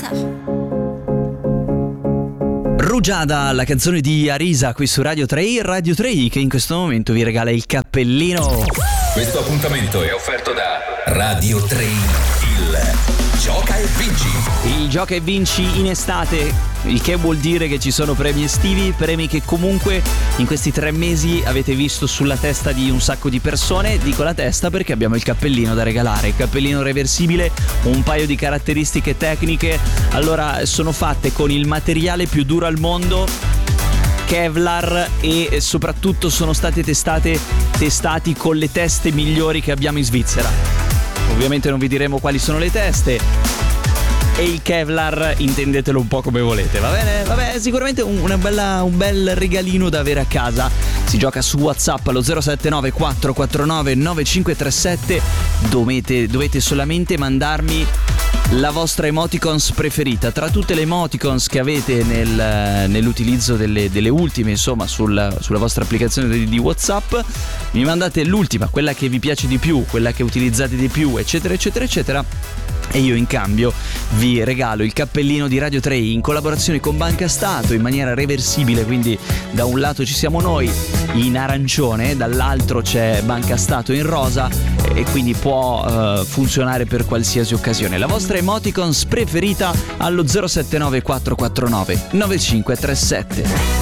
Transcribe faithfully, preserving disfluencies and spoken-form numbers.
Rugiada, la canzone di Arisa qui su Radio tre, Radio tre che in questo momento vi regala il cappellino. Questo appuntamento è offerto da Radio tre, il Gioca e Vinci. Il Gioca e Vinci in estate, il che vuol dire che ci sono premi estivi, premi che comunque in questi tre mesi avete visto sulla testa di un sacco di persone. Dico la testa perché abbiamo il cappellino da regalare, il cappellino reversibile, un paio di caratteristiche tecniche. Allora, sono fatte con il materiale più duro al mondo, Kevlar, e soprattutto sono state testate testati con le teste migliori che abbiamo in Svizzera. Ovviamente non vi diremo quali sono le teste, e il Kevlar intendetelo un po' come volete, va bene? Vabbè, sicuramente un, una bella, un bel regalino da avere a casa. Si gioca su WhatsApp allo zero sette nove quattro quattro nove nove cinque tre sette. Dovete, dovete solamente mandarmi la vostra emoticons preferita tra tutte le emoticons che avete nel, nell'utilizzo delle, delle ultime, insomma, sul, sulla vostra applicazione di, di WhatsApp. Mi mandate l'ultima, quella che vi piace di più, quella che utilizzate di più, eccetera eccetera eccetera, e io in cambio vi regalo il cappellino di Radio tre in collaborazione con Banca Stato in maniera reversibile. Quindi da un lato ci siamo noi in arancione, dall'altro c'è Banca Stato in rosa, e quindi può uh, funzionare per qualsiasi occasione. La vostra emoticons preferita allo zero sette nove quattro quattro nove nove cinque tre sette.